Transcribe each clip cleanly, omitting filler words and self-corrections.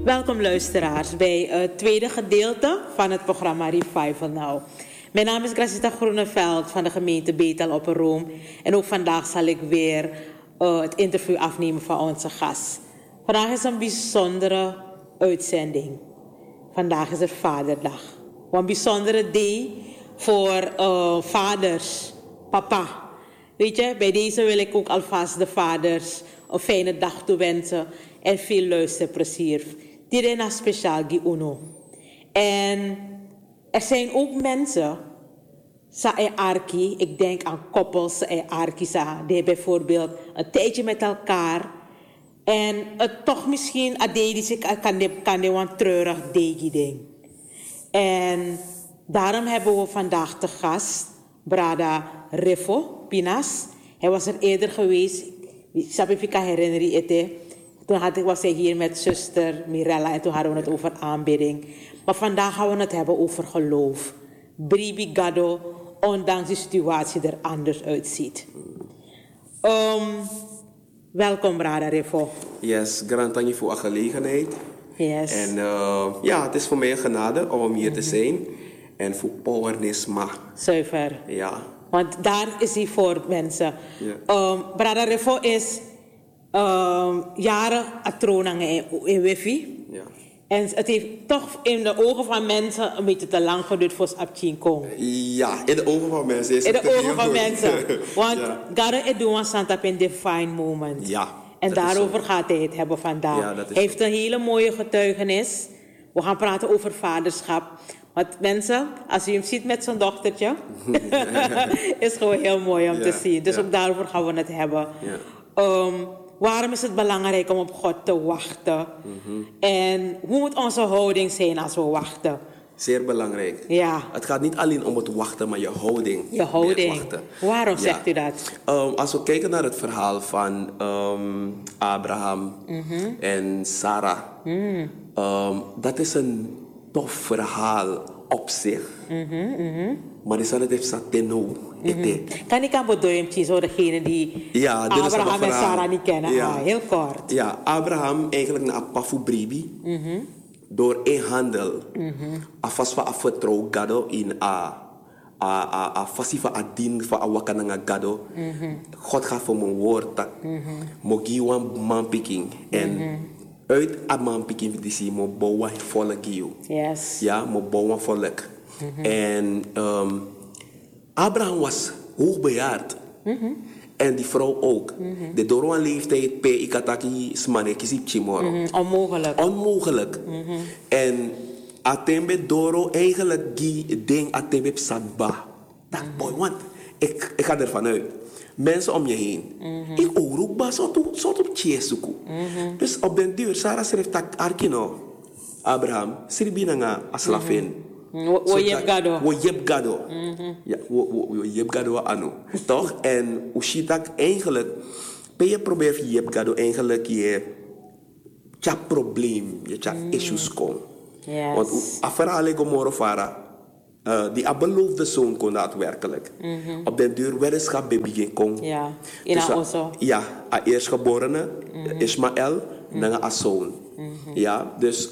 Welkom luisteraars bij het tweede gedeelte van het programma Revival Now. Mijn naam is Gracita Groeneveld van de gemeente Bethel op Room. En ook vandaag zal ik weer het interview afnemen van onze gast. Vandaag is een bijzondere uitzending. Vandaag is het Vaderdag. Een bijzondere day voor vaders, papa. Weet je, bij deze wil ik ook alvast de vaders een fijne dag toewensen en veel luisterplezier. Tirena speciaal die uno. En er zijn ook mensen, ik denk aan koppels, die bijvoorbeeld een tijdje met elkaar en het toch misschien kan de een treurig ding. En daarom hebben we vandaag te gast Brada Refo Pinas. Hij was er eerder geweest. Ik kan herinneren. Toen was hij hier met zuster Mirella en toen hadden we het over aanbidding. Maar vandaag gaan we het hebben over geloof. Bribi Gado, ondanks de situatie er anders uitziet. Welkom, Brada Refo. Yes, grand dank je voor de gelegenheid. Yes. En het is voor mij een genade om hier te zijn. En voor powernisme. Zuiver. Ja. Want daar is hij voor mensen. Ja. Brada Refo is jaren atronang in wifi. Ja. En het heeft toch in de ogen van mensen een beetje te lang geduurd voor Abchin Kong. Ja, in de ogen van mensen is het in de ogen van mensen. Want Garo het doen Santa een divine moment. Ja. En daarover gaat hij het hebben vandaag. Ja, hij heeft een hele mooie getuigenis. We gaan praten over vaderschap. Want mensen, als u hem ziet met zijn dochtertje, is gewoon heel mooi om te zien. Dus ook daarover gaan we het hebben. Ja. Waarom is het belangrijk om op God te wachten? En hoe moet onze houding zijn als we wachten? Zeer belangrijk. Ja. Het gaat niet alleen om het wachten, maar je houding. Je houding. Waarom zegt u dat? Als we kijken naar het verhaal van Abraham en Sarah. Dat is een tof verhaal op zich. Maar die zal het even sateno. Kan ik aan bedoelen, zo degene die Abraham en Sarah niet kennen? Ja. Heel kort. Ja, Abraham eigenlijk naar Pafu Bribi. Door een handel. Afas van afvertrouw gado in a fasi van adin van awakananga gado. God gaat voor mijn woord dat. Mogi wan man picking. En uit a man picking die zie mo bouwen volk giu. Yes. Ja, mo bouwen volk. En Abraham was hoogbejaard. En die vrouw ook. De door een leeftijd pe ikataki smane kisip chimoro. Onmogelijk. Onmogelijk. En atembe doro eigenlijk die ding atembe sabba. Dat boy, want ik ga ervan uit. Mensen om je heen. Ik ook ba soort op chesuku. Dus op den duur, Sarah schreef dat Arkino, Abraham, Sribina nga aslavin. Wo jeb gado. Ja, wo jeb gado anu. Toch? En ushitak eigenlijk, ben je probeert je jeb gado eigenlijk je probleem, je issues kom. Yes. Want afverhaal ik omhoor vara. Die beloofde zoon kon daadwerkelijk. Op den duur weddenschap bij begin kon. Ja, dus, ja, eerstgeborene, Ismaël, dan een zoon. Ja, dus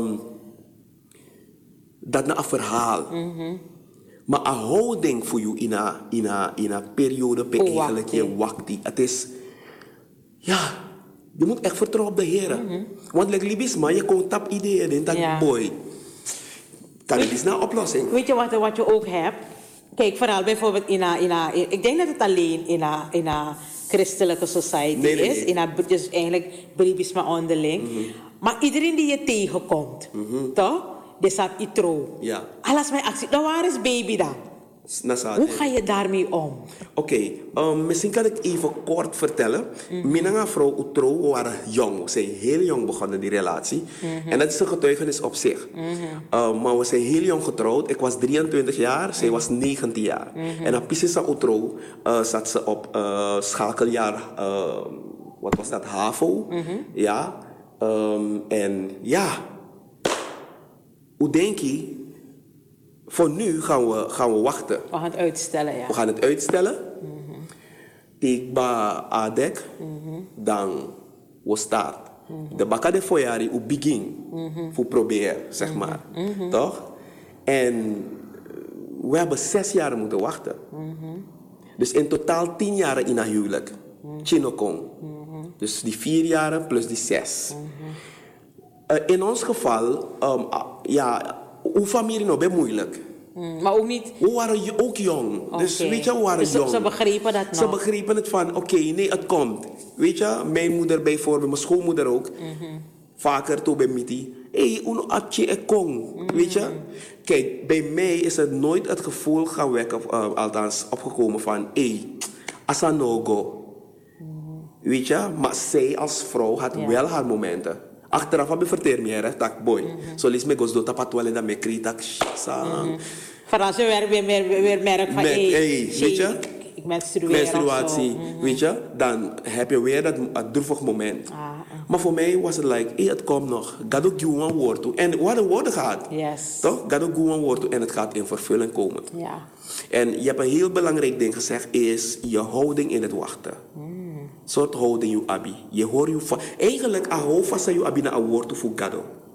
dat is een verhaal. Maar een houding voor je in een periode per eigenlijk je wacht. Het is, ja, je moet echt vertrouwen op de Heer. Want like libis maar je komt op ideeën in dat boy. Kan het is een oplossing. Weet je wat je ook hebt? Kijk, vooral bijvoorbeeld ik denk dat het alleen in een christelijke society is. Dus eigenlijk briefisme onderling. Maar iedereen die je tegenkomt, toch? Die staat itro. Ja. Alles mijn actie. Nou, waar is baby dan? Hoe ga je daarmee om? Oké, misschien kan ik even kort vertellen. Mijn vrouw Utro waren jong. We zijn heel jong begonnen die relatie. En dat is een getuigenis op zich. Maar we zijn heel jong getrouwd. Ik was 23 jaar, zij was 19 jaar. En op Pisisa Utro zat ze op schakeljaar, wat was dat, HAVO. Ja. En ja, hoe denk je? Voor nu gaan we wachten. We gaan het uitstellen, ja. We gaan het uitstellen. Tegen ADEC, dan we start. De baka de foyari u begin. Voor proberen, zeg maar. Toch? En we hebben 6 jaar moeten wachten. Dus in totaal 10 jaar in een huwelijk. Chinokong. Dus die 4 jaar plus die 6. In ons geval, uw familie nog best moeilijk. Maar ook niet... We waren ook jong. Dus weet je, we waren dus jong. Ze begrepen dat nog? Ze begrepen het van, oké, nee, het komt. Weet je, mijn moeder bijvoorbeeld, mijn schoonmoeder ook. Vaker toen bij Miti. Hé, uno atje e kong. Weet je? Kijk, bij mij is het nooit het gevoel gaan wekken, althans opgekomen van, asa no go. Weet je? Maar zij als vrouw had wel haar momenten. Achteraf heb je verteld me, tak boy. Zo lees me gos do tapatwale da me kritak sang. Vooral als je weer merkt van, weet je? Ik menstruatie, weet je? Dan heb je weer dat droevig moment. Maar voor mij was het like, het komt nog. God ook een woord toe. En we hadden woorden gehad. Yes. Toch? God ook een woord toe en het gaat in vervulling komen. Ja. En je hebt een heel belangrijk ding gezegd, is je houding in het wachten. Soort houding je abi. Je hoort je van. Eigenlijk, a hou vast je abi naar een woord toe voor God.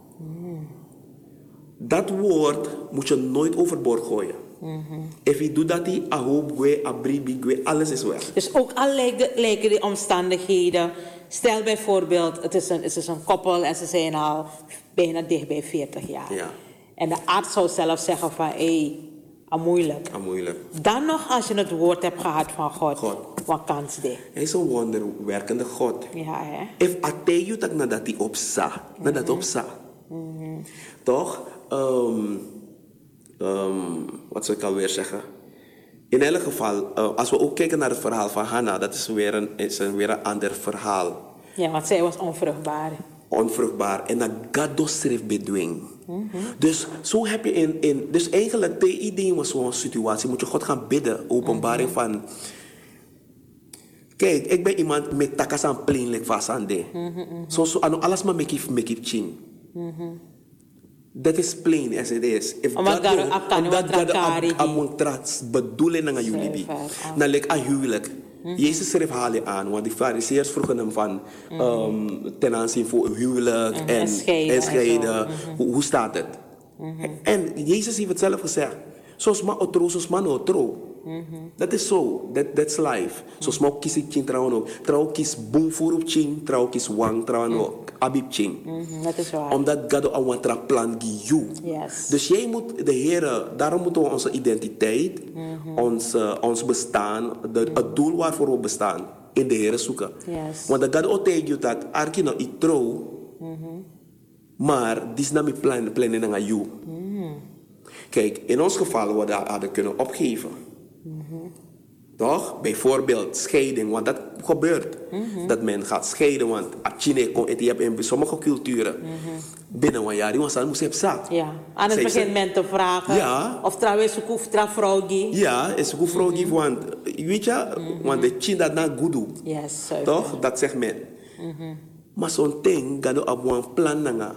Dat woord moet je nooit overboord gooien. If je doet dat, a hoop gwe, a bribi gwe, alles is weg. Dus ook al lijken de omstandigheden. Stel bijvoorbeeld, het is een koppel en ze zijn al bijna dicht bij 40 jaar. Ja. En de arts zou zelf zeggen van, moeilijk. Moeilijk. Dan nog als je het woord hebt gehad van God. Wat kans de? Hij is een wonderwerkende God. Ja, hè? If ateyu tak nadat hij opsa, nadat opsa. Toch? Wat zou ik alweer zeggen? In elk geval, als we ook kijken naar het verhaal van Hanna, dat is weer een ander verhaal. Ja, want zij was onvruchtbaar. Onvruchtbaar. En dat God schreef bedwing. Dus zo heb je dus eigenlijk, de idee was zo'n situatie, moet je God gaan bidden, openbaring van. Kijk, ik ben iemand met takas aan plainlijk vast aan de. Zo, alles maar make it ching. Dat is plain as it is. If God God bedoelen naar jullie. Dan lijkt een huwelijk. Jezus schreef halen aan, want die fariseërs vroegen hem van ten aanzien voor een huwelijk en scheiden. Hoe staat het? En Jezus heeft het zelf gezegd. Zoals ma otro, zoals man otro. Dat is zo. That's life. Zoals ma kies ik ching trouwen ook. Trouw kies boom voor op ching, trouw kies wang trouwen ook. Abib ching. Dat is waar. Omdat God een wat plan giu. Yes. Dus jij moet de Heer, daarom moeten we onze identiteit, ons bestaan, het doel waarvoor we bestaan, in de Heer zoeken. Yes. Want dat God ook tegen je dat, arki nou ik trouw, maar dit is niet mijn plan naar jou. Kijk, in ons geval we dat hadden kunnen opgeven. Toch? Bijvoorbeeld scheiding, want dat gebeurt. Dat men gaat scheiden, want China komt in sommige culturen. Binnen een jaar, die moest hebben zat. Ja, anders begint men te vragen. Of trouwens, ik hoef trouw vrouwgie. Ja, is goed vrouwgie, want weet je, want de China dat na goed doet. Yes, toch? Dat zegt men. Maar zo'n ding gaat op een plan naar.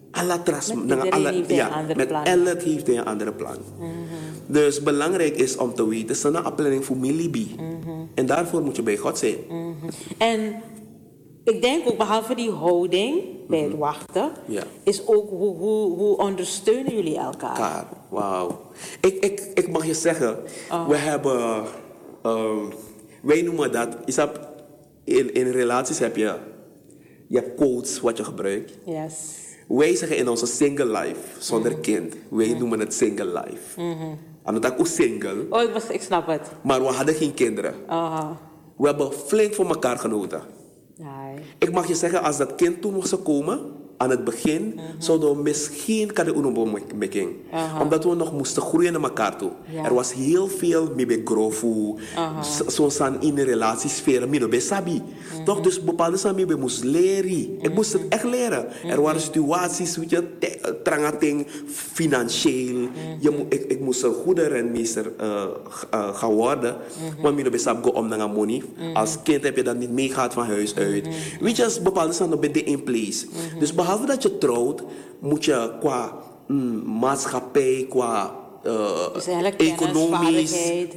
Met elk heeft hij een andere plan. Dus belangrijk is om te weten, is een planning voor Milibi. En daarvoor moet je bij God zijn. En ik denk ook, behalve die houding bij het wachten, is ook hoe ondersteunen jullie elkaar? Wauw. Ik mag je zeggen, we hebben, wij noemen dat, in relaties heb je hebt codes wat je gebruikt. Yes. Wij zeggen in onze single life, zonder kind, wij noemen het single life. En dat ook single. Ik snap het. Maar we hadden geen kinderen. We hebben flink voor elkaar genoten. Ik mag je zeggen, als dat kind toen nog zou komen, aan het begin, zouden we misschien kan de unobomaking. Omdat we nog moesten groeien naar elkaar toe. Er was heel veel mee grofu, zoals in de relatiesfeer, mee bij sabi. Toch, dus bepaalde sabi we moesten leren. Ik moest het echt leren. Er waren situaties, weet je, trangating, financieel. Ik moest een goede renmeester gaan worden. Maar mee bij sabi om naar money. Als kind heb je dat niet meegehad van huis uit. Weet je, als bepaalde sabi ben je in place. Dus behalve dat je trouwt, moet je qua maatschappij, qua dus economisch,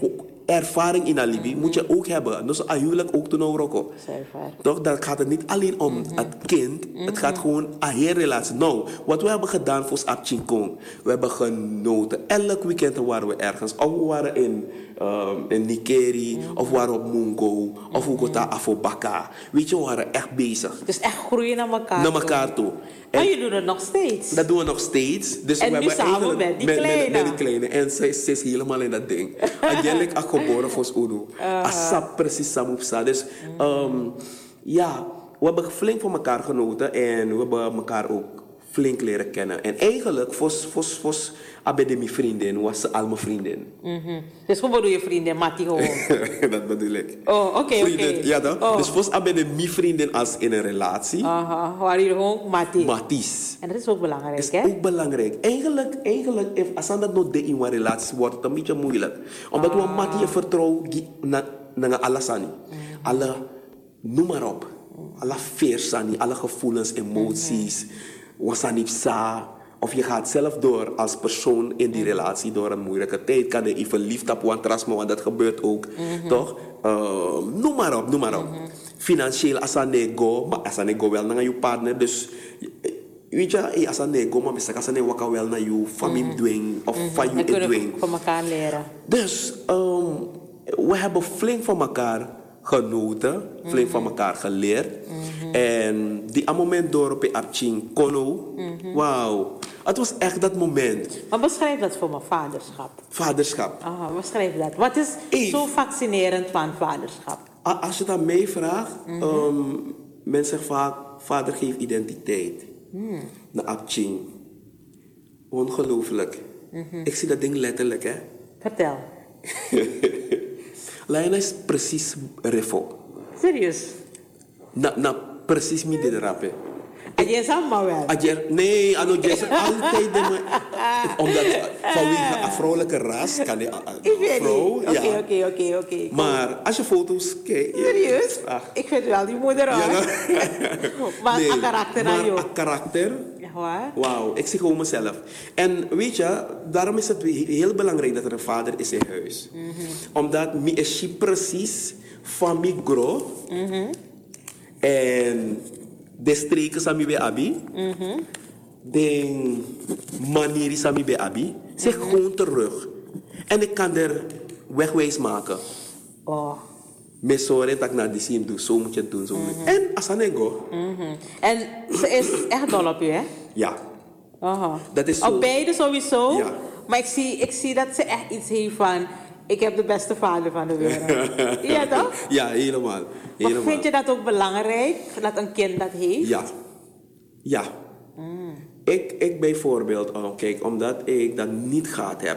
ervaring in Alibi moet je ook hebben. Dus een huwelijk ook te nou Rocco. Toch? Dan gaat het niet alleen om het kind. Het gaat gewoon een hele relatie. Nou, wat we hebben gedaan voor Abchinkong. We hebben genoten. Elk weekend waren we ergens. Of we waren in Nikeri. Of we waren op Mungo. Of we gaan Afobaka. Weet je, we waren echt bezig. Dus echt groeien naar elkaar Naar elkaar toe. En je doet het nog steeds. Dat doen we nog steeds. Dus en we nu samen met die kleine. Met die kleine. En ze is helemaal in dat ding. Eigenlijk is geboren voor Udo. Asap precies samen op sta. Dus ja, we hebben flink van elkaar genoten. En we hebben elkaar ook flink leren kennen. En eigenlijk, voor mijn vriendin, was ze al mijn vriendin. Dus hoe bedoel je vriendin, Mati gewoon? Dat bedoel ik. Oh, oké. Ja, dan. Dus voor mijn vriendin als in een relatie. Waar je gewoon Mati. Matis. En dat is ook belangrijk, hè? Dat is ook belangrijk. Eigenlijk, als dat nog in een relatie wordt het een beetje moeilijk. Omdat we Mati je vertrouwt naar alles aan. Alle, noem maar op. Alle veers aan, alle gevoelens, emoties. Of je gaat zelf door als persoon in die relatie door een moeilijke tijd. Kan je even lief op een trasmo, want dat gebeurt ook. Toch? Noem maar op. Financieel, als een nego, maar als een nego wel naar je partner. Dus, weet je, als een nego, maar misschien als een nego wel naar je familie doen. Of van je doen. En kunnen van elkaar leren. Dus, we hebben flink van elkaar genoten, flink van elkaar geleerd. En die moment door op Abching Kono, wauw. Het was echt dat moment. Maar beschrijf dat voor mijn vaderschap. Vaderschap. Beschrijf dat. Wat is zo fascinerend van vaderschap? Als je dat mij vraagt, mensen zeggen vaak, vader geeft identiteit. Naar Abching. Ongelooflijk. Ik zie dat ding letterlijk, hè. Vertel. Lena is precies refo. Serieus? Precies niet dit rappen. En je zag maar wel? Nee, je is altijd omdat vanwege een vrouwelijke ras kan je vrouw. Oké. Maar als je foto's kijkt. Serieus? Ik vind wel die moeder hoor. Maar nee, een karakter aan jou. Een karakter. Ja, wauw, ik zie gewoon mezelf. En weet je, daarom is het heel belangrijk dat er een vader is in huis. Omdat mi is precies van mi gro. En de streken sami bij Abi. De manier sami bij Abi. Zeg gewoon terug. En ik kan er wegwijs maken. Met zorgen dat ik naar die sim doe. Zo moet je het doen. Zo en als aan go. En ze is echt dol op u, hè? Ja. Dat is zo. Op beide sowieso. Ja. Maar ik zie dat ze echt iets heeft van... Ik heb de beste vader van de wereld. Ja, toch? Ja, helemaal. Maar vind je dat ook belangrijk? Dat een kind dat heeft? Ja. Ik bijvoorbeeld, kijk, omdat ik dat niet gehad heb...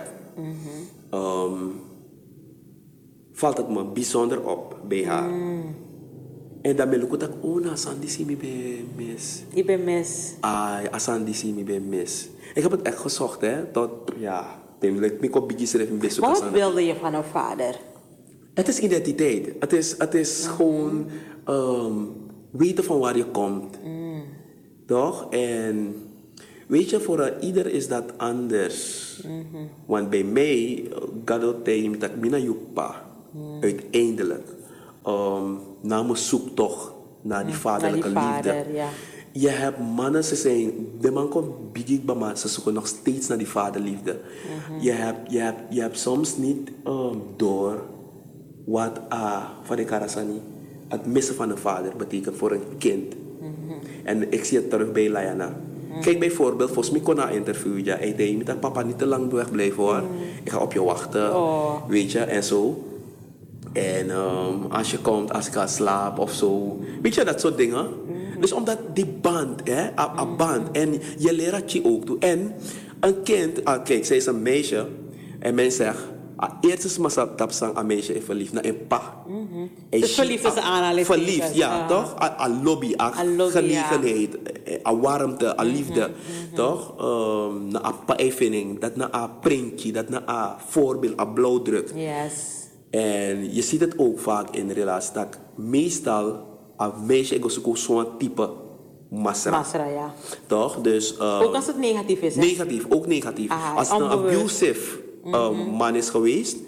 valt het me bijzonder op bij haar. En dan ben ik ook, Asandi zie me bij mis. Je bent mis. Asandi zie me bij mis. Ik heb het echt gezocht, hè, tot, ja... Wat wilde je van een vader? Het is identiteit. Het is gewoon weten van waar je komt. Toch? En weet je, voor ieder is dat anders. Want bij mij, Gado tegen dat mina jupa. Uiteindelijk. Na mijn zoektocht naar die vaderlijke liefde. Ja. Je hebt mannen, de man komt bigig bij maar ze zoeken nog steeds naar die vaderliefde. Je hebt soms niet door wat van de karasani het missen van een vader betekent voor een kind. En ik zie het terug bij Layana. Kijk bijvoorbeeld, volgens mij kon na interview, ja, ik denk dat papa niet te lang wegblijven hoor. Ik ga op je wachten, weet je, en zo. En als je komt, als ik ga slapen of zo. Weet je, dat soort dingen. Dus omdat die band, een band. En je leert je ook toe. En een kind, kijk, zij is een meisje. En men zegt, eerst is maar een meisje is verliefd naar een pa. Dus verliefd is aanhalingstekens. Verliefd, ja, toch? Een lobby, een gelegenheid, een warmte, een liefde. Toch? Naar een pa-ervaring, dat naar een printje, dat naar een voorbeeld, een blauwdruk. Yes. En je ziet het ook vaak in relaties dat meestal een meisje is ook zo'n type masra. Masra, ja. Toch? Dus, ook als het negatief is, hè? Ook negatief. Als het een abusive man is geweest,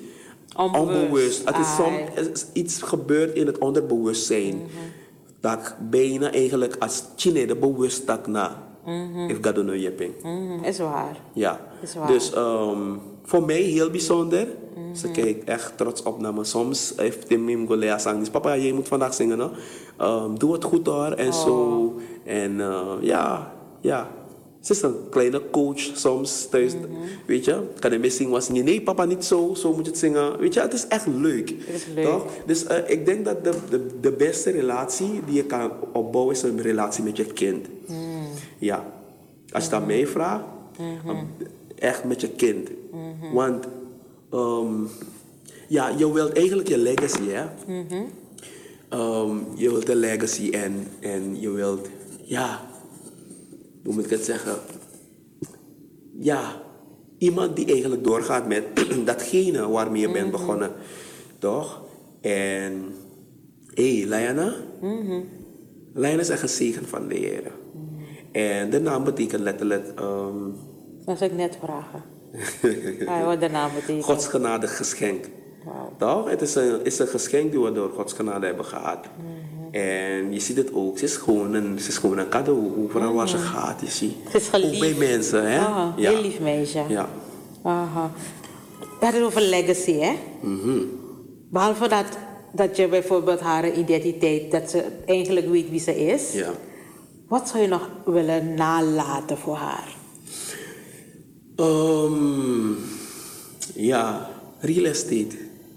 Onbewust. Het is soms iets gebeurt in het onderbewustzijn. Dat bijna eigenlijk als Chine de bewust dat na. If God no jepping. Is waar. Ja. Is waar. Dus voor mij heel bijzonder. Ze kijkt echt trots op naar me. Soms heeft Tim Golea zang. Dus papa, je moet vandaag zingen. No? Doe het goed hoor. En zo. En ja. Ze is een kleine coach soms thuis. Weet je, kan je mee zingen was niet. Nee, papa, niet zo. Zo moet je het zingen. Weet je, het is echt leuk. Het is leuk. Toch? Dus ik denk dat de beste relatie die je kan opbouwen is een relatie met je kind. Ja. Als je dat mij vraagt, echt met je kind. Want ja, je wilt eigenlijk je legacy, hè? Je wilt een legacy en je wilt, ja, hoe moet ik het zeggen? Ja, iemand die eigenlijk doorgaat met datgene waarmee je bent begonnen. Toch? En, Layana? Layana is echt een zegen van de Heer. En de naam betekent letterlijk... dat zou ik net vragen. Wat de naam betekent? Gods genade geschenk. Wow. Toch? Het is een geschenk die we door Gods genade hebben gehad. En je ziet het ook. Ze is gewoon een cadeau. Overal waar ze gaat, je ziet. Ze is geliefd. Ook bij mensen, hè? Ja. Heel lief meisje. Ja. Aha. We hadden het over legacy, hè? Behalve dat je bijvoorbeeld haar identiteit, dat ze eigenlijk weet wie ze is. Ja. Wat zou je nog willen nalaten voor haar? Ja, real estate.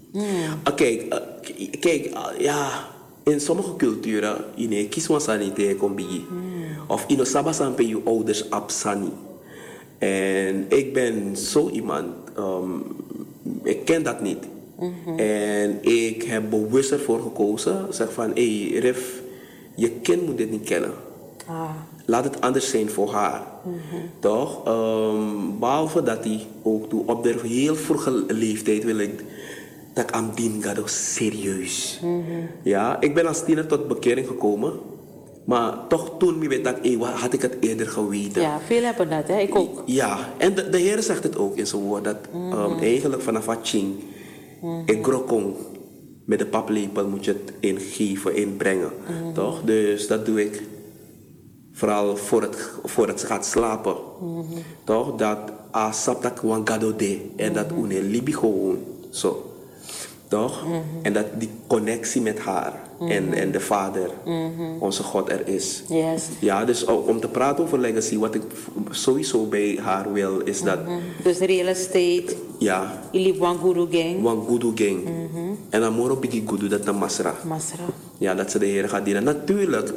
Kijk, ja, in sommige culturen, je kies wat sanitair komt bij je. Of in sabasan bij je ouders absani. En ik ben zo iemand, ik ken dat niet. En ik heb bewust ervoor gekozen, zeg van, Rif, je kind moet dit niet kennen. Laat het anders zijn voor haar. Toch? Behalve dat hij ook op de heel vroege leeftijd wil ik dat ik aan dien ga serieus. Ja, ik ben als tiener tot bekering gekomen. Maar toch toen weet ik, had ik het eerder geweten. Ja, veel hebben dat, hè? Ik ook. Ja, en de Heer zegt het ook in zijn woord. Dat eigenlijk vanaf wat ching, ik grokong. Met de paplepel moet je het ingeven, inbrengen. Toch? Dus dat doe ik. Vooral voor het gaat slapen. Toch? Dat asap dat gewoon gado de. En dat une libi gewoon. Zo. Toch? En dat die connectie met haar. En de Vader. Onze God er is. Yes. Ja, dus om te praten over legacy. Wat ik sowieso bij haar wil is dat. Dus real estate. Ja. Jullie wan guru gang. Wan guru gang. En dan moro bigi guru dat na masra. Masra. Ja, dat ze de Heer gaat dienen. Natuurlijk.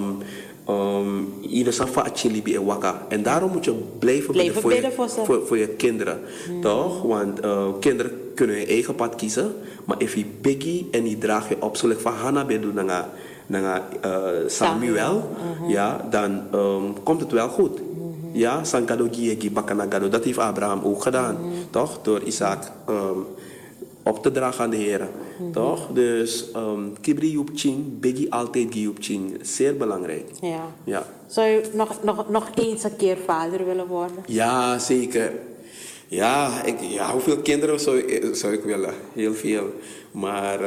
Je safa achilibi en waka. En daarom moet je blijven bidden voor je kinderen. Toch? Want kinderen kunnen hun eigen pad kiezen. Maar als je biggie en die draag je op, zoals van Hannah bedoel naar Samuel, ja, dan komt het wel goed. Ja, Sankado Giegi Bakanagado, dat heeft Abraham ook gedaan. Toch? Door Isaac op te dragen aan de Heer. Toch? Dus Kibri Yupching, Biggie altijd Yupching. Zeer belangrijk. Ja. Zou je nog eens een keer vader willen worden? Ja, zeker. Ja, hoeveel kinderen zou ik willen? Heel veel. Maar...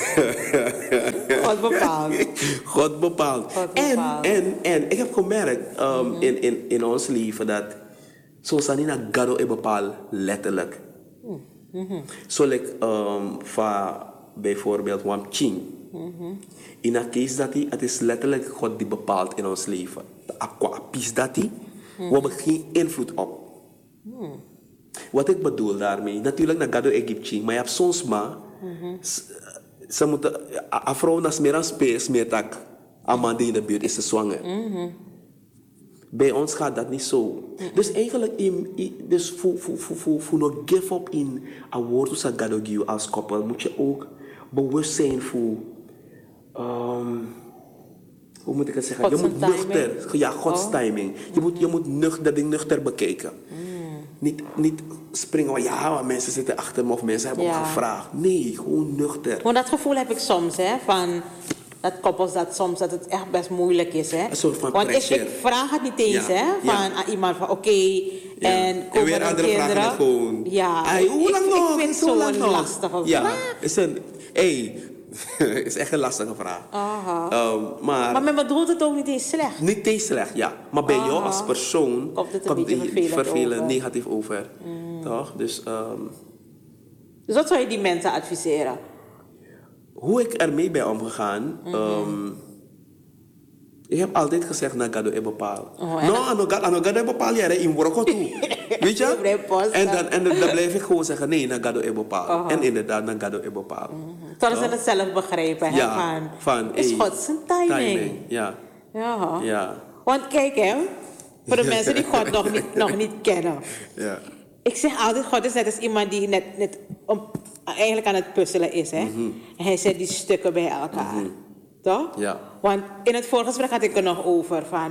God bepaalt. God bepaalt. En ik heb gemerkt in ons leven dat... Zo zijn niet gado bepaald letterlijk. Zo van bijvoorbeeld Wam Ching. In een case dat het is letterlijk God die bepaalt in ons leven. Aqua piece dat we hebben geen invloed op. Wat ik bedoel daarmee, natuurlijk naar Gado Egyptje, maar je hebt soms maar, ze moeten, een vrouw naar meer aan space, meer tak, een man die in de buurt is ze zwanger. Bij ons gaat dat niet zo. Dus eigenlijk, dus voor nog give up in een woord als Gado Giu als koppel, moet je ook bewust zijn voor, hoe moet ik het zeggen? Je moet nuchter, ja, Gods timing. Je moet dat ding nuchter bekijken. Niet springen van ja, mensen zitten achter me of mensen hebben me gevraagd. Nee, gewoon nuchter. Want dat gevoel heb ik soms, hè, van dat koppels dat soms dat het echt best moeilijk is, hè. Een soort van want ik vraag het niet eens, hè, van aan iemand van oké, En komen weer er andere vragen kinderen? net gewoon. Ja, Ai, hoe lang nog? ik vind Zo lang zo'n nog? lastige Ja, vraag. is echt een lastige vraag. Maar met me bedoelt het ook niet eens slecht. Niet eens slecht, ja. Maar bij jou als persoon Komt het een beetje vervelend over. negatief over. Toch? Dus wat zou je die mensen adviseren? hoe ik ermee ben omgegaan. Ik heb altijd gezegd, nagado e bepaal. Nagado e bepaal, ja, in Morocco toe. Weet je? En dan blijf ik gewoon zeggen, nee, nagado e bepaal. En inderdaad, nagado e bepaal. Zodat ze het zelf begrijpen. Ja, van is God zijn timing. Ja. Ja. Want kijk, hè, voor de mensen die God nog niet kennen. Ja. Ik zeg altijd, God is net als iemand die net eigenlijk aan het puzzelen is. Hè? En hij zet die stukken bij elkaar. Toch? Ja. Want in het vorige gesprek had ik er nog over van...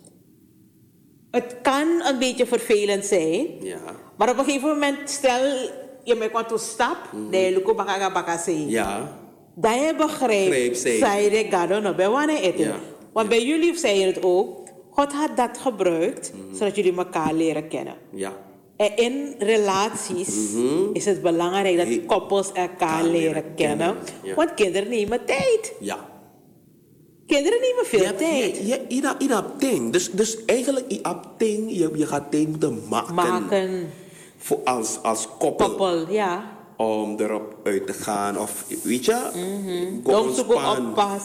Het kan een beetje vervelend zijn. Ja. Maar op een gegeven moment, stel je met wat to stap, dan je lukt baka zijn. Ja. Dat je begrijpt, zei de gado no bij wanneer eten. Ja. Want bij jullie zei je het ook, God had dat gebruikt, zodat jullie elkaar leren kennen. Ja. En in relaties is het belangrijk dat koppels elkaar leren kennen. Ja. Want kinderen nemen tijd. Ja. Kinderen nemen veel tijd. Je hebt ding. Dus eigenlijk je gaat tijd moeten maken. Voor als koppel. Ja. Om erop uit te gaan. Of weet je? Om te gaan oppas.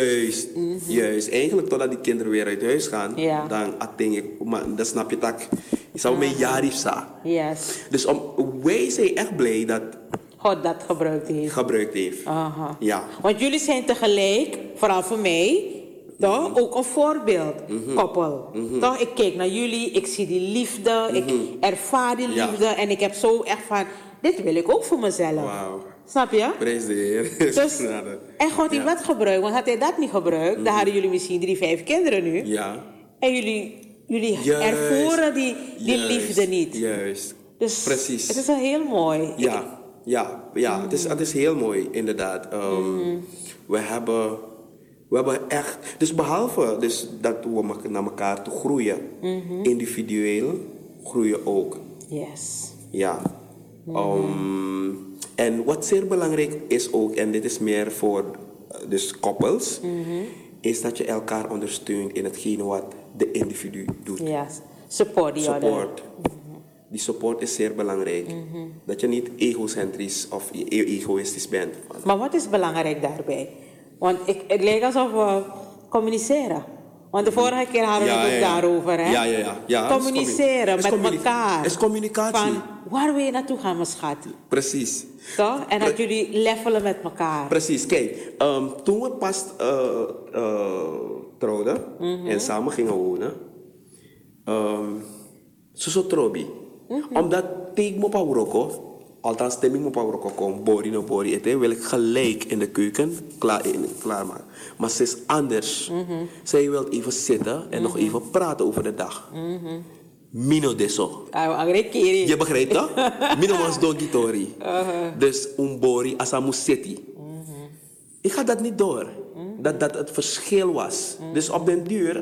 Juist. Eigenlijk totdat die kinderen weer uit huis gaan. Ja. Dan dan snap je dat. Je zou mijn jaar sa. Yes. Dus wij zijn echt blij dat God dat gebruikt heeft. Aha. Ja. Want jullie zijn tegelijk, vooral voor mij, toch, ook een voorbeeld, koppel. Toch, ik kijk naar jullie, ik zie die liefde, ik ervaar die liefde en ik heb zo echt van, dit wil ik ook voor mezelf. Wow. Snap je? Prijs de Heer. Dus, en God heeft dat gebruikt, want had hij dat niet gebruikt, dan hadden jullie misschien 3, 5 kinderen nu. Ja. En jullie ervoeren die liefde niet. Juist. Dus precies. Het is wel heel mooi. Ja. Het is heel mooi, inderdaad. We hebben echt... Dus behalve dat we naar elkaar toe groeien, individueel groeien ook. Yes. Ja. En wat zeer belangrijk is ook, en dit is meer voor dus koppels, is dat je elkaar ondersteunt in hetgene wat de individu doet. Yes. Support. Die support is zeer belangrijk. Dat je niet egocentrisch of egoïstisch bent. Maar wat is belangrijk daarbij? Want het lijkt alsof we communiceren. Want de vorige keer hadden we het ook daarover. Hè? Ja. Communiceren met elkaar. Is communicatie. Van waar wil je naartoe gaan, mijn schat? Precies. Toch? En dat jullie levelen met elkaar. Precies. Kijk, toen we pas trouwden en samen gingen wonen, zo trobi. Omdat ik me pa althans stemming me pa kom, bori eten, wil ik gelijk in de keuken klaarmaken. Maar ze is anders. Zij wil even zitten en nog even praten over de dag. Mino deso. Je begrijpt toch? Mino was dogitori. Dus bori asamu seti. Ik ga dat niet door. Dat het verschil was. Dus op den duur,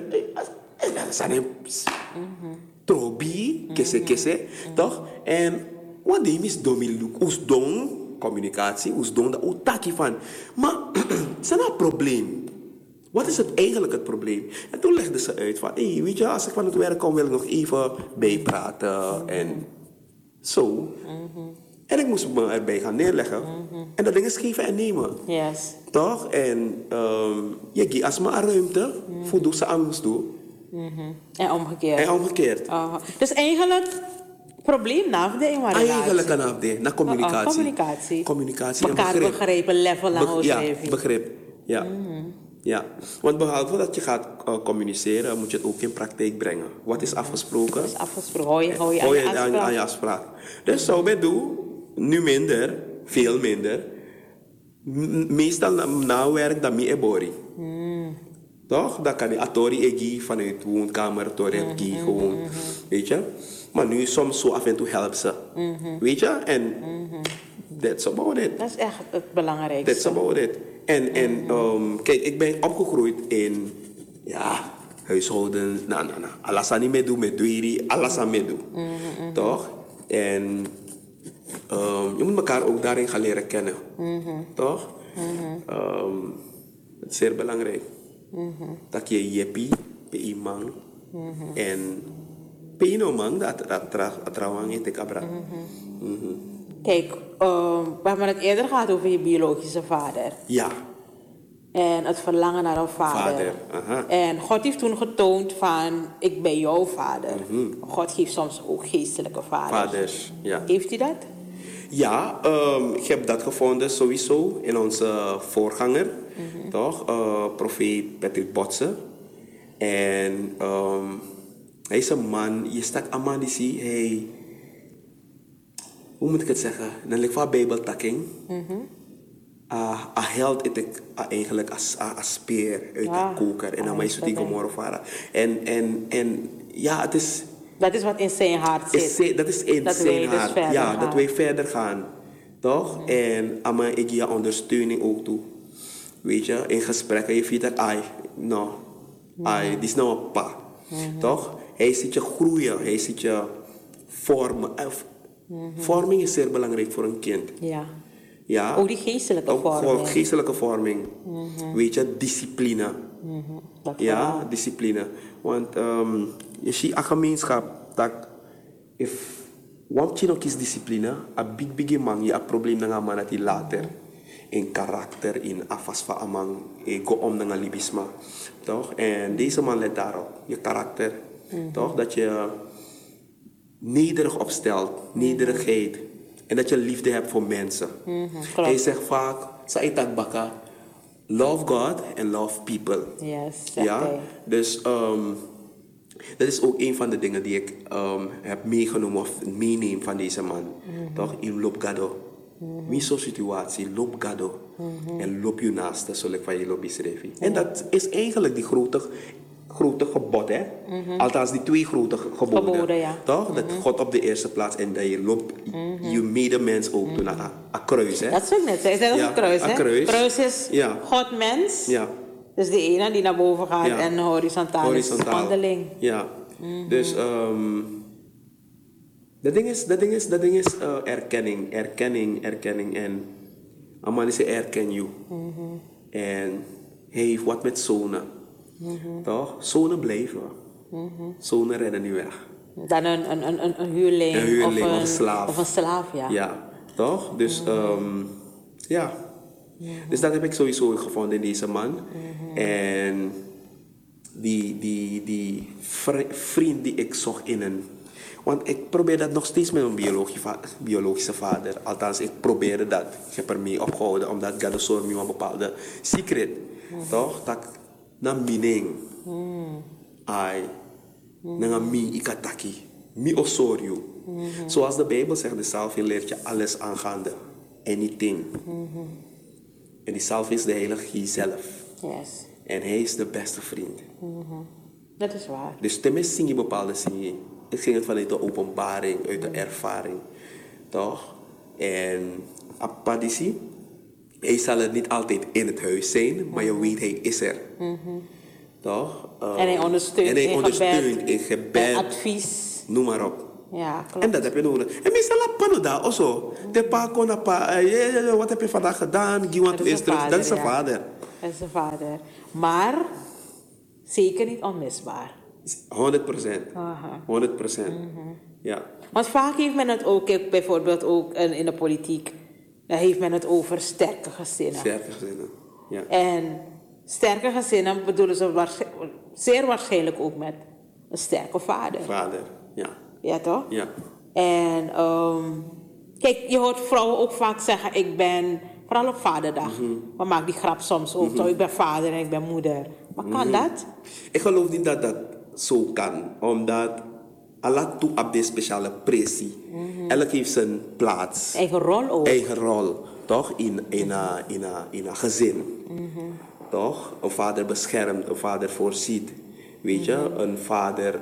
trobi, kese, toch? En wat die mis domiluk, oesdong, communicatie, oesdong, dat utaki van. Maar, is er nou een probleem? Wat is eigenlijk het probleem? En toen legde ze uit van, weet je, als ik van het werk kom, wil ik nog even bijpraten en zo. En ik moest me erbij gaan neerleggen. En dat ding is geven en nemen. Yes. Toch? En je geeft als maar ruimte, voor ze anders doen. En omgekeerd. Dus eigenlijk, probleem na de relatie. Eigenlijk een afdeling, naar communicatie. Communicatie en elkaar begrijpen, level lang ja, begrip. Ja. Ja, want behalve dat je gaat communiceren, moet je het ook in praktijk brengen. Wat is afgesproken? Is afgesproken. Hou je aan je afspraak. Dus zo bij doe, nu minder, veel minder. Meestal na werk dan meer bori. Toch? Dan kan je atori egi vanuit de woonkamer, atori egi gewoon, weet je. Maar nu soms zo af en toe helpt ze, weet je. En that's about it. Dat is echt het belangrijkste. That's about it. En kijk, ik ben opgegroeid in, huishouden, alles aan niet doen met duiri, alles aan doen. Toch? En je moet elkaar ook daarin gaan leren kennen. Toch? Het is zeer belangrijk. Dat je jeppie, pe iemand en pe ino man dat trouwens in te kabra. Kijk, we hebben het eerder gehad over je biologische vader. Ja. En het verlangen naar een vader. En God heeft toen getoond van, ik ben jouw vader. God geeft soms ook geestelijke vaders. Ja. Heeft hij dat? Ja, ik heb dat gevonden sowieso in onze voorganger. Toch? Profeet Patrick Botse. En hij is een man, je staat een man die zie, hij... Hoe moet ik het zeggen? Dan ligt van Bijbeltakking. Held is eigenlijk als speer uit de koker. En dan mij zo die gomorra. En ja, het is... Dat is wat in zijn hart zit. Dat is in zijn hart. Dus ja, dat wij verder gaan. Toch? En ama ik je ondersteuning ook toe. Weet je, in gesprekken je vindt dat dit is nou een pa. Toch? Hij ziet je groeien, hij ziet je vormen. Vorming is zeer belangrijk voor een kind. Ja. Ook die geestelijke vorming. Ook geestelijke vorming. Weet je, discipline. Ja, discipline. Want je ziet een gemeenschap dat if want je nog eens discipline, een big man je een probleem dan man dat later in karakter, in afas van een man, go om dan libisma, toch? En deze man let daarop, je karakter, toch? Dat je nederig opstelt, nederigheid en dat je liefde hebt voor mensen. Hij zegt vaak, sa tak baka, love God and love people. Yes, ja, dus dat is ook een van de dingen die ik heb meegenomen of meeneem van deze man. Toch? In loop gado. Wie zo'n situatie, loop gado. En loop je naaste, zoals ik van je lobby schreef. En dat is eigenlijk die grote gebod, hè? Althans, die twee grote geboden. Ja. Toch? Dat God op de eerste plaats en dat je loopt je medemens ook doen naar een kruis, hè? Dat zou ik net zeggen, dat is een kruis, hè? Kruis is God, mens. Ja. Dus de ene die naar boven gaat en horizontaal is wandeling. Ja. Dus dat ding is erkenning en een man is erken je. En hij heeft wat met zonen. Toch? Zonen blijven. Zonen redden niet weg. Dan een huurling, of een slaaf. Of een slaaf, ja. Ja, toch? Dus ja. Dus dat heb ik sowieso gevonden in deze man. En die vriend die ik zocht in een... Want ik probeer dat nog steeds met mijn biologische vader. Althans, ik probeerde dat. Ik heb ermee opgehouden, omdat God zorgt me een bepaalde secret. Toch? Dat na mening. Ai. Na mi ikataki. Mi osorio. Zoals de Bijbel zegt, de salving leert je alles aangaande. Anything. En die salving is de Heilige Geest zelf. Yes. En hij is de beste vriend. Dat is waar. Dus tenminste zing je bepaalde zingen. Ik zing het vanuit de openbaring, uit de ervaring. Toch? En apadisi, hij zal er niet altijd in het huis zijn, maar je weet, hij is er. Toch? En hij ondersteunt, in gebed. Advies. Noem maar op. Ja, klopt. En dat heb je nodig. En meestal la panoda also. De pa kon wat heb je vandaag gedaan? Dat is een vader. Dat is een vader. Maar zeker niet onmisbaar. 100%. 100%. Ja. Want vaak heeft men het ook, bijvoorbeeld ook in de politiek, dan heeft men het over sterke gezinnen. Sterke gezinnen, ja. En sterke gezinnen bedoelen ze zeer waarschijnlijk ook met een sterke vader. Vader, ja. Ja, toch? Ja. En kijk, je hoort vrouwen ook vaak zeggen, ik ben, vooral op vaderdag. We maken die grap soms ook, toch? Ik ben vader en ik ben moeder. Maar kan dat? Ik geloof niet dat dat zo kan, omdat Allah toe op deze speciale pressie. Elk heeft zijn plaats. Eigen rol ook. Eigen rol, toch? In een gezin. Toch? Een vader beschermt, een vader voorziet. Weet je, een vader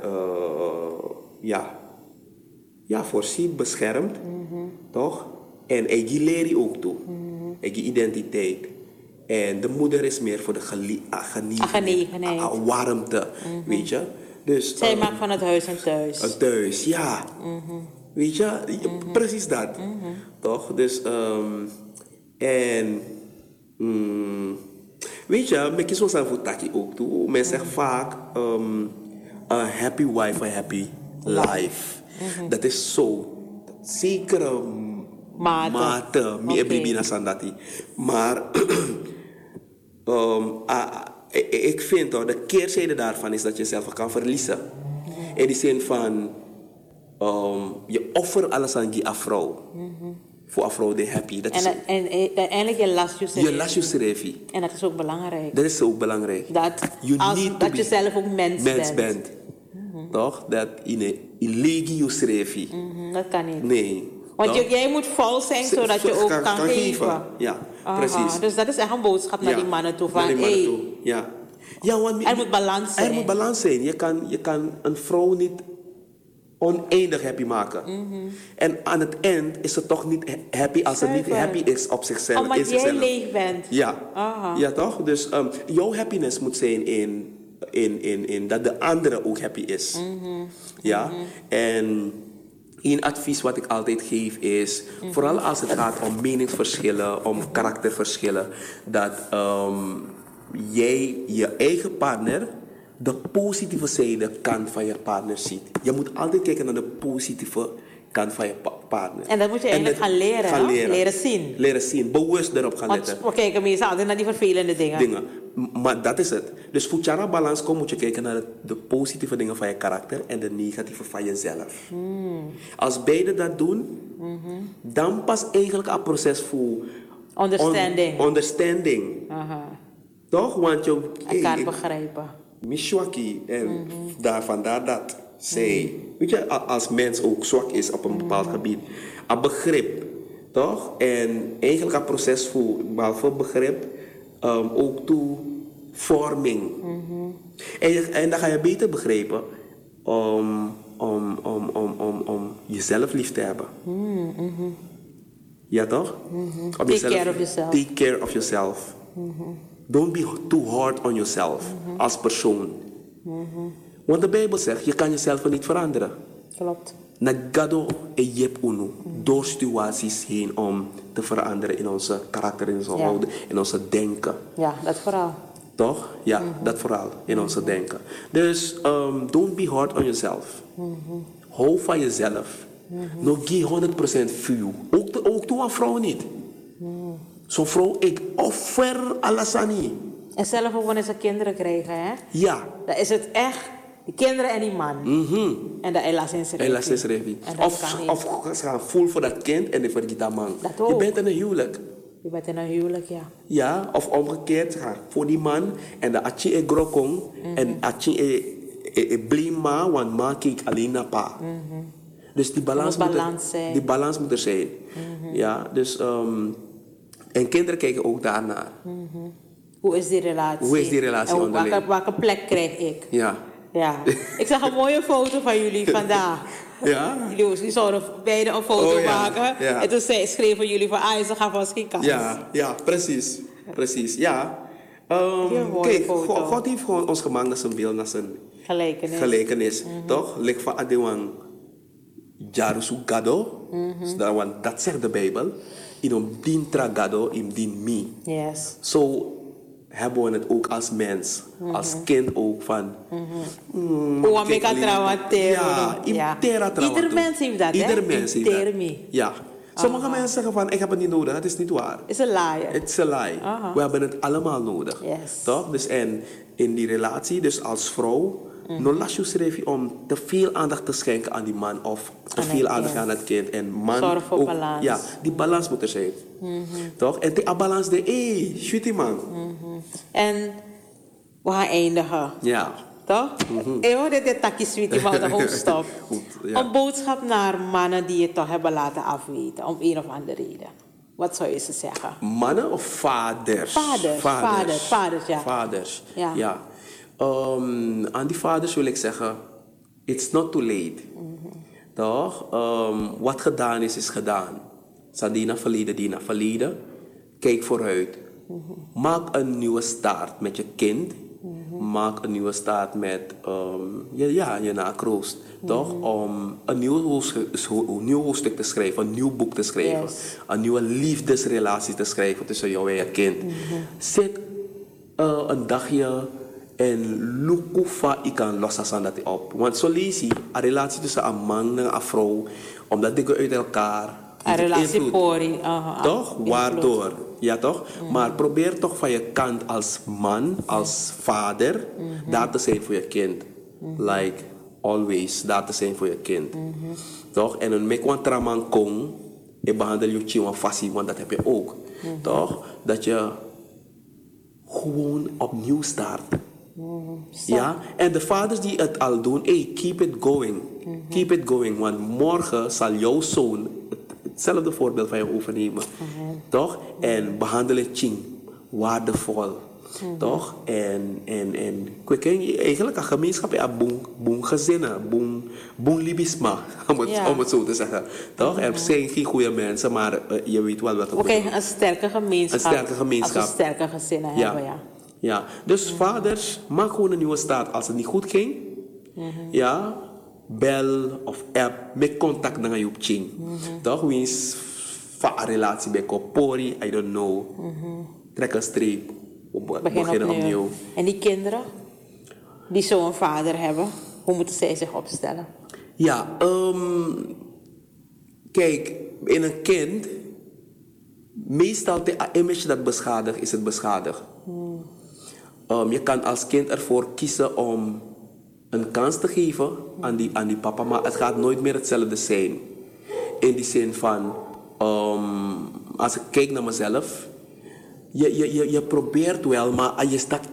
voorziet, beschermt. Toch? En hij leert ook toe. Eigen identiteit. En de moeder is meer voor de genegenheid. Warmte, weet je. Dus, zij maakt van het huis een thuis. Een thuis, ja. Weet je, precies dat. Toch? Dus, en... weet je, ik kies zelf voor Taki ook toe. Men zegt vaak, a happy wife, a happy life. Dat is zo. Zekere mate. Meer bribina sandati. Maar... ik vind toch, de keerzijde daarvan is dat je jezelf kan verliezen. In die zin van, je offert alles aan die vrouw. Voor een vrouw die happy. Dat en uiteindelijk je last je je last je schreef. En dat is ook belangrijk. Dat is ook belangrijk. Dat je zelf ook mens bent. Toch? Dat in lege je schreef. Dat kan niet. Nee. Want jij moet vol zijn zodat je ook kan geven. Ja, precies. Dus dat is echt een boodschap naar die mannen toe. Van, ja. Ja, want er moet balans zijn. Er moet balans zijn. Je kan een vrouw niet oneindig happy maken. En aan het eind is ze toch niet happy als ze niet happy is op zichzelf. Omdat jij leeg bent. Ja. Ja, toch? Dus jouw happiness moet zijn in dat de andere ook happy is. Ja. En een advies wat ik altijd geef is, vooral als het gaat om meningsverschillen, om karakterverschillen, dat jij je eigen partner de positieve zijde kant van je partner ziet. Je moet altijd kijken naar de positieve kant van je partner. En dat moet je eigenlijk gaan leren. Leren zien. Leren zien, bewust erop gaan letten. Want we kijken meestal altijd naar die vervelende dingen. Maar dat is het. Dus voor Chara balans komt, moet je kijken naar de positieve dingen van je karakter en de negatieve van jezelf. Als beide dat doen, dan pas eigenlijk een proces voor understanding. Toch? Want je elkaar begrijpen. Mishwaki en vandaar dat zij, weet je, als mens ook zwak is op een bepaald gebied, een begrip, toch? En eigenlijk een proces voor, behalve begrip, ook toe vorming. En dan ga je beter begrijpen om jezelf lief te hebben. Ja, toch? Take care of yourself. Take care of yourself. Don't be too hard on yourself als persoon. Want de Bijbel zegt, je kan jezelf niet veranderen. Klopt. Nagado e jep unu. Door situaties heen om te veranderen in onze karakter, in onze houding, in onze denken. Ja, dat vooral. Toch? Ja, dat vooral. In onze denken. Dus, don't be hard on yourself. Hou van jezelf. Nog geen 100% vuur. Ook toe aan vrouwen niet. Zo'n vrouw, ik offer alles aan je. En zelf ook wanneer ze kinderen krijgen, hè? Ja. Dan is het echt die kinderen en die man. En dat Ella is revi. Of ze gaan voelen voor dat kind en voor die man. Je bent in een huwelijk. Je bent in een huwelijk, ja. Ja, of omgekeerd, ze gaan voor die man en de atje e grokong en atje e blima, want ma kijkt alleen naar pa. Dus die balans moet er zijn. Ja, dus en kinderen kijken ook daarnaar. Hoe is die relatie? En welke plek krijg ik? Ja. Ik zag een mooie foto van jullie vandaag. Ja? Jullie zouden beide een foto maken. Ja. En toen schreven jullie van, ze gaan van geen kans. Ja, precies. Ja. Kijk, God heeft gewoon ons gemaakt naar zijn beeld, naar zijn gelijkenis. Toch? Lik van Adewang Jarusu Gado. Dat zegt de Bijbel. In dien tragado, in dien mi. Yes. Zo hebben we het ook als mens, als kind ook van. Ieder mens heeft dat, Ieder mens heeft dat. Ja. Sommige mensen zeggen van, ik heb het niet nodig, het is niet waar. It's a lie. It's a lie. We hebben het allemaal nodig. Yes. Toch? Dus en in die relatie, dus als vrouw, laat je schrijven om te veel aandacht te schenken aan die man of te veel aandacht aan het kind. En man zorg voor ook, balans. Ja, die balans moet er zijn. Toch? En die balans, sweetie man. En we gaan eindigen. Ja. Toch? Dit takje sweetie man, de hoofdstop. Een boodschap naar mannen die je toch hebben laten afweten, om een of andere reden. Wat zou je ze zeggen? Mannen of vaders? Vaders, ja. Vaders, ja. Aan die vaders wil ik zeggen, it's not too late. Toch? Wat gedaan is, is gedaan. Sadina verleden, dina verleden. Kijk vooruit. Maak een nieuwe start met je kind. Maak een nieuwe start met je nakroost. Toch? Om een nieuw hoofdstuk te schrijven, een nieuw boek te schrijven. Yes. Een nieuwe liefdesrelatie te schrijven tussen jou en je kind. Zet een dagje en lukufa ik kan lossen dat op. Want zo lees je een relatie tussen een man en een vrouw, omdat die uit elkaar. Een relatie pori. Toch? Waardoor. Ja, toch? Maar probeer toch van je kant als man, als vader, daar te zijn voor je kind. Like always, daar te zijn voor je kind. Toch? En een mekwan traman kong, je behandel je chiwa fassie, want dat heb je ook. Toch? Dat je gewoon opnieuw start. Ja? En de vaders die het al doen, hey, keep it going. Keep it going, want morgen zal jouw zoon hetzelfde voorbeeld van je overnemen. Toch? En behandel het ching, waardevol. Toch? En eigenlijk een gemeenschap is boem gezinnen, boem libisma, om het zo te zeggen. Toch? Er zijn geen goede mensen, maar je weet wel wat het betekent. Een sterke gemeenschap. Een sterke gemeenschap. Als we sterke gezinnen hebben, ja. Ja, dus vaders, maak gewoon een nieuwe start. Als het niet goed ging, ja, bel of app, met contact naar je op ching. Toch? Wie is van een relatie bij Kopori, I don't know. Trek een streep, beginnen opnieuw. En die kinderen, die zo'n vader hebben, hoe moeten zij zich opstellen? Ja, kijk, in een kind, meestal de image dat beschadigt, is het beschadigd. Je kan als kind ervoor kiezen om een kans te geven aan die papa, maar het gaat nooit meer hetzelfde zijn. In die zin van, als ik kijk naar mezelf, je probeert wel, maar je staat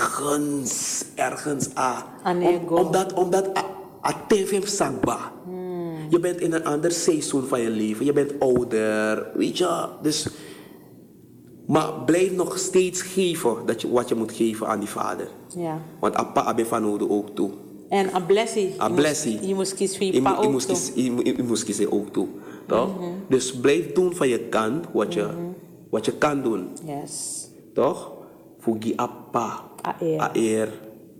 ergens aan. Omdat TV zakba. Je bent in een ander seizoen van je leven, je bent ouder, weet je, dus. Maar blijf nog steeds geven wat je moet geven aan die vader. Ja. Want appa abe van nodig ook toe. En een blessie. Je moet kiezen voor je pa ook toe. Je moet kiezen ook toe. Toch? Dus blijf doen van je kant wat je kan doen. Yes. Toch? Fugi appa. Aer.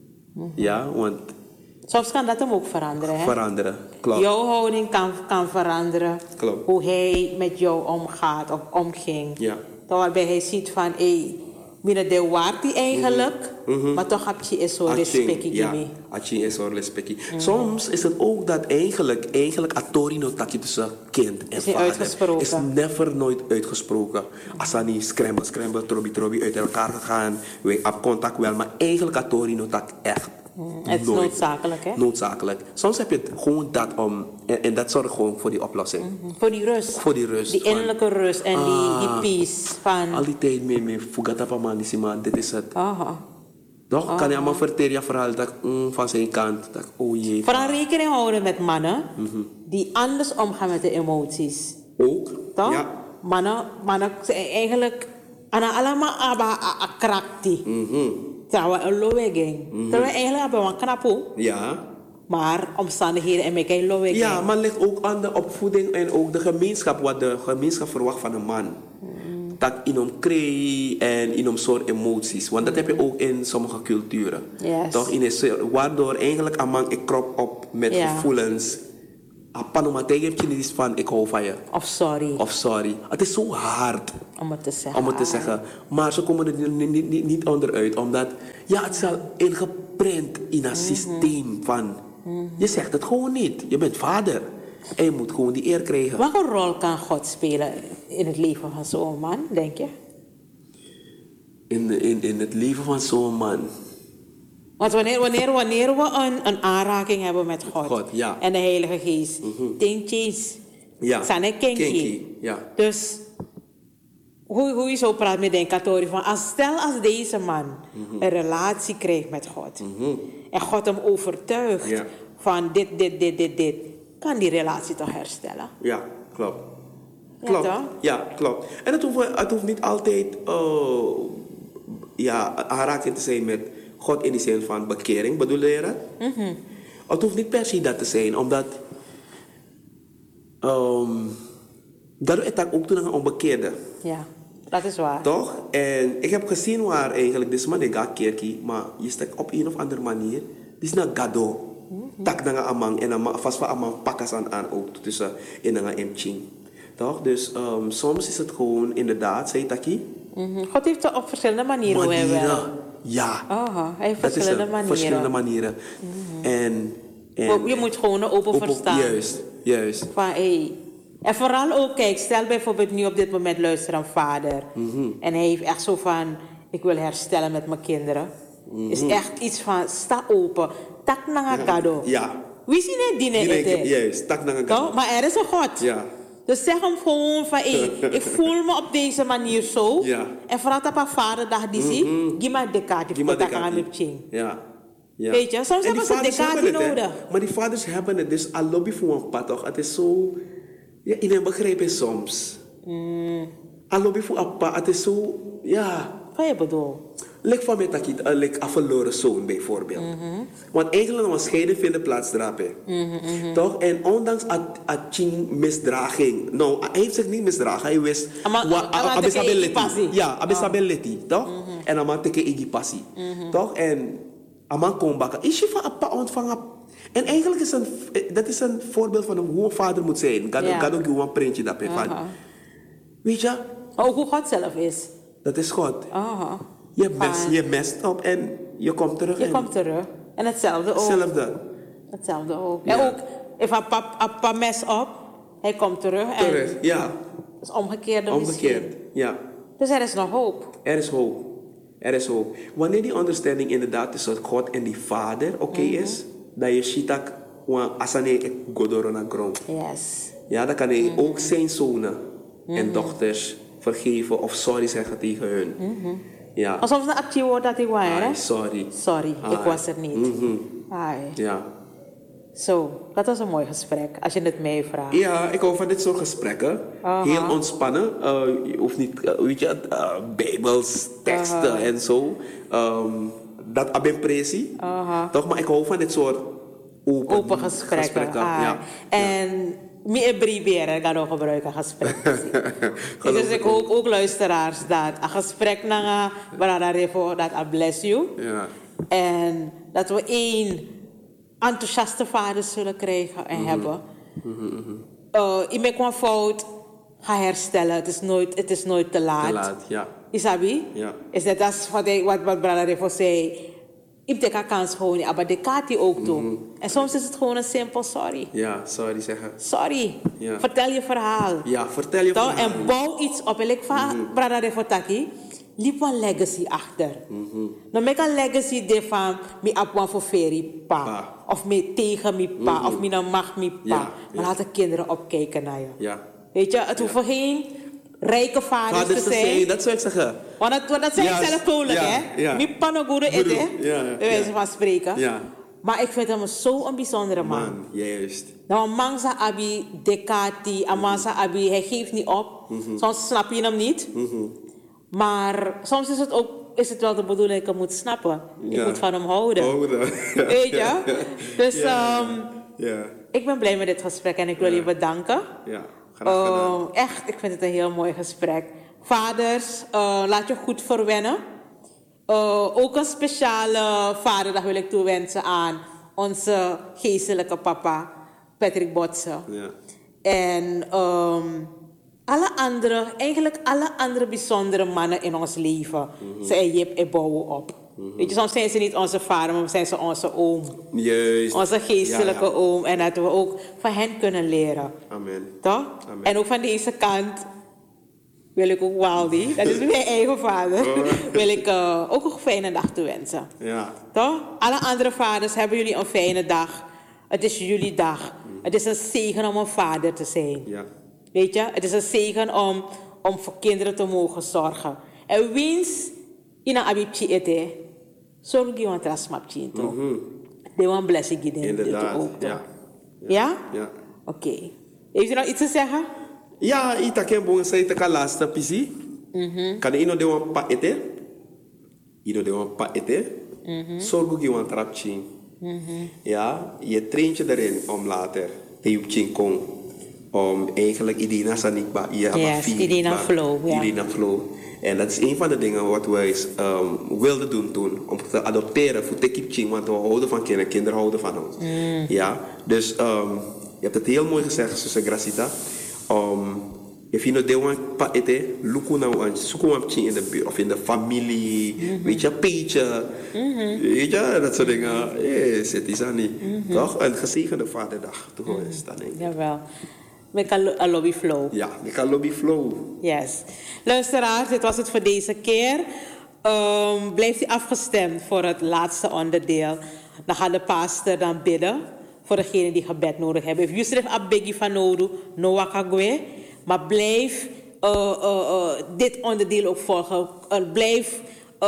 Ja, want. Soms kan dat hem ook veranderen. Hè? Veranderen, klopt. Jouw houding kan veranderen. Klopt. Hoe hij met jou omgaat of omging. Ja. Waarbij hij ziet van, binnen de waard die eigenlijk, maar toch heb je een soort respect. Ja, je een soort respect. Soms is het ook dat eigenlijk atorino takje tussen kind en vader is nooit uitgesproken. Als ze niet scramble, trobi uit elkaar gegaan, we op contact wel, maar eigenlijk atorino tak echt. Het is noodzakelijk, hè? Noodzakelijk. Soms heb je het gewoon dat om, en dat zorgt gewoon voor die oplossing. Voor die rust. Voor die rust. Die innerlijke rust en die peace. Van. Al die tijd mee fugata van man, dit is het. Toch? Kan je allemaal vertellen je verhaal dat, van zijn kant. Dat, oh jee. Vooral rekening houden met mannen die anders omgaan met de emoties. Ook? Toch? Ja. Mannen zijn eigenlijk allemaal krakti. Terwijl een loweging. Terwijl eigenlijk hebben we een knapo. Ja. Maar omstandigheden en mekaar loweging. Ja, maar het ligt ook aan de opvoeding en ook de gemeenschap. Wat de gemeenschap verwacht van een man. Dat in om kree en in om soort emoties. Want dat heb je ook in sommige culturen. Yes. Toch? Waardoor eigenlijk een man ik krop op met gevoelens. Apanomaté heeft je niet eens van ik hou van je. Of sorry. Het is zo hard. Om het te zeggen. Maar ze komen er niet onderuit. Omdat het is al ingeprint in een systeem van. Je zegt het gewoon niet. Je bent vader. En je moet gewoon die eer krijgen. Welke rol kan God spelen in het leven van zo'n man, denk je? In het leven van zo'n man. Want wanneer we een aanraking hebben met God, en de Heilige Geest, dingetjes, zijn er kinky. Ja. Dus hoe je zo praat met Denkatori van, stel als deze man een relatie krijgt met God en God hem overtuigt van dit, kan die relatie toch herstellen? Ja, klopt. Klopt. En het hoeft niet altijd aanraking te zijn met God in de zin van bekering, bedoel je dat? Het hoeft niet per se dat te zijn, omdat dat is ook toen een onbekeerde. Ja. Dat is waar. Toch? En ik heb gezien waar eigenlijk, dit man gaat kerkie, maar je steekt op een of andere manier, dit is een gado. Tak na amang en vast van amang pakas aan ook tussen in een emching. Toch? Dus soms is het gewoon inderdaad, zei Taki. God heeft het op verschillende manieren. Ja. Hij heeft verschillende manieren. Verschillende manieren. En je moet gewoon een open verstaan. Juist. Van, en vooral ook, kijk, stel bijvoorbeeld nu op dit moment luisteren een vader. En hij heeft echt zo van, ik wil herstellen met mijn kinderen. Is echt iets van, sta open. Tak na gado. Ja. Wie zien het dienen? Juist, tak na gado. Maar er is een God. Ja. Dus zeg hem gewoon van, ik voel me op deze manier zo. Ja. En vooral op een vader die zegt, give me de kaart, je moet dat gaan met ching. Ja. Weet je, soms hebben ze de kaart nodig. Maar die vaders hebben het, dus al lobby voor een pad toch. Het is zo, ja, iedereen begrijpt het soms. Al lobby voor een pad, het is zo, ja. Wat je bedoelt? Lik van mij takit, lik een verloren zoon bijvoorbeeld. Want eigenlijk een scheiding vindt plaats drapen. Toch? En ondanks dat ching misdraging. Nou, hij heeft zich niet misdragen. Hij wist. Abisabeleti. Toch? En dan maakt hij igi passie. Toch? En aman kom bakken. Is je van appa ontvangen? En eigenlijk is dat is een voorbeeld van hoe een vader moet zijn. Ga ook een printje dat van. Weet je? Ook hoe God zelf is. Dat is God. Je mest op en je komt terug. Je komt terug. En hetzelfde ook. Hetzelfde ook. Ja. En ook, if papa mes op, hij komt terug. Ja. Dat is omgekeerd. Ja. Dus er is nog hoop. Er is hoop. Wanneer die understanding inderdaad tussen God en die vader oké is, dat je shitak asane godoro na grond. Yes. Ja, dan kan hij ook zijn zonen en dochters vergeven of sorry zeggen tegen hun. Ja. Alsof het een actie wordt dat ik was, hè? Sorry, ik was er niet. Ja. Zo, dat was een mooi gesprek, als je het mij vraagt. Ja, ik hou van dit soort gesprekken. Heel ontspannen. Je hoeft niet, weet je, bijbels, teksten en zo. Dat heb ik precies. Toch, maar ik hou van dit soort open gesprekken. Ja. En meer abbreviëren kan ook gebruiken gesprek. Dus ik hoop ook luisteraars dat een gesprek naar Brother dat I bless you. Ja. En dat we één enthousiaste vader zullen krijgen en hebben. Ik maak een fout, ga herstellen. Het is nooit te laat. Ja. Isabi? Ja. Is dat wat Brother Revo zei? Ik heb de kans gewoon, maar de kaart die ook doen. En soms is het gewoon een simpel sorry. Ja, sorry zeggen. Sorry. Ja. Vertel je verhaal. Ja, vertel je verhaal. En bouw iets op. En ik van Brother Revo Taki, liep een legacy achter. Dan maak een legacy die van me apwan voor feri pa. Of me tegen me pa. Of me dan mag me pa. Ja. Maar laten kinderen opkijken naar je. Ja. Weet je, het hoeft geen rijke vaders te zijn. Dat zou ik zeggen. Want dat zijn zelf dodelijk, hè? Ja. Niet panogoede eten, hè? Bij wijze van spreken. Ja. Maar ik vind hem zo'n bijzondere man. Juist. Nou, man sa abi dekati, man sa abi, hij geeft niet op. Soms snap je hem niet. Maar soms is het wel de bedoeling dat ik hem moet snappen. Ik moet van hem houden. Weet je? Dus ik ben blij met dit gesprek en ik wil je bedanken. Ja, graag gedaan. Echt, ik vind het een heel mooi gesprek. Vaders, laat je goed verwennen. Ook een speciale vaderdag wil ik toewensen aan onze geestelijke papa, Patrick Botsen. Ja. En eigenlijk alle andere bijzondere mannen in ons leven. Ze bouwen op. Weet je, soms zijn ze niet onze vader, maar zijn ze onze oom. Juist. Onze geestelijke oom. En dat we ook van hen kunnen leren. Amen. Toch? Amen. En ook van deze kant wil ik ook Waldi, dat is mijn eigen vader, wil ik ook een fijne dag toewensen. Ja. Toch? Alle andere vaders hebben jullie een fijne dag. Het is jullie dag. Het is een zegen om een vader te zijn. Ja. Weet je? Het is een zegen om voor kinderen te mogen zorgen. En wiens in een abibje eten, zorg je want rasmapje toch? De one blessing je inderdaad, ook. Ja? Ja? Oké. Heeft u nog iets te zeggen? Ja, ik kan bon say te kan laatste pisi. Kan ino de wan pa ete. Ino de wan pa ete. Zorg je wan trapje. Ja, je traint je erin om later te kon om eigenlijk idina sanikba. Yes, idina flow. Idina flow. En dat is een van de dingen wat wij wilden doen toen. Om te adopteren voor Tekipching. Want we houden van kinderen. Kinderen houden van ons. Ja, dus je hebt het heel mooi gezegd, zuster Gracita. If you know they want pa ete, luku nou aan zoeken in de buurt of in de familie, weet je, peetje, weet je, dat soort dingen. Yes, het is aan niet. Toch? Een gezegende vaderdag. Toch is dat niet? Jawel. Met een lobby flow. Ja, met een lobby flow. Yes. Luisteraars, dit was het voor deze keer. Blijft u afgestemd voor het laatste onderdeel. Dan gaat de pastor dan bidden voor degenen die gebed nodig hebben. If you schrijft abegi van nodu, no wakagwe. Maar blijf dit onderdeel ook volgen. Blijf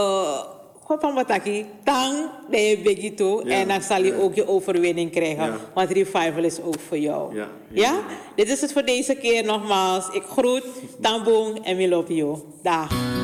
tang bij je biggie toe. En dan zal je ook je overwinning krijgen. Ja. Want revival is ook voor jou. Ja? Dit is het voor deze keer nogmaals. Ik groet Tambong en Milopio. Dag.